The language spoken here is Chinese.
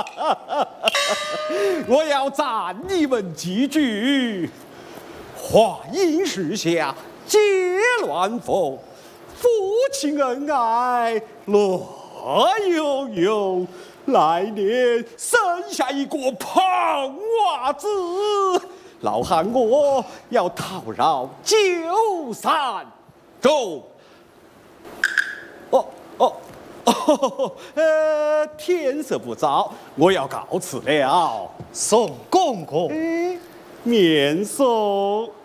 我要赞你们几句：华阴时下皆乱逢，夫妻恩爱乐悠悠。来年生下一个胖娃子，老汉我要讨饶9-3中。天色不早，我要告辞了。 宋公公， 免送。